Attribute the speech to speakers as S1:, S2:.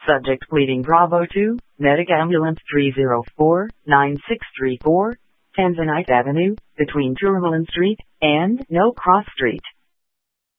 S1: Subject pleading Bravo 2, Medic Ambulance 304-9634, Tanzanite Avenue, between Tourmaline Street and No Cross Street.